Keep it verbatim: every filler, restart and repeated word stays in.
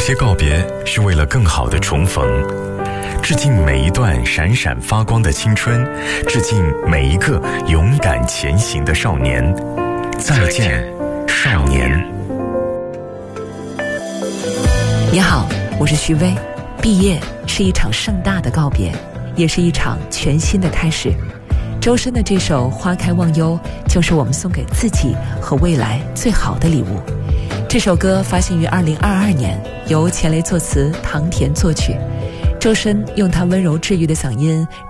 些告别是为了更好的重逢，致敬每一段闪闪发光的青春，致敬每一个勇敢前行的少年。再见，少年。 你好，我是徐薇。毕业是一场盛大的告别，也是一场全新的开始。周深的这首《花开忘忧》就是我们送给自己和未来最好的礼物。这首歌发行于二零二二年，由钱雷作词，唐田作曲。周深用他温柔治愈的嗓音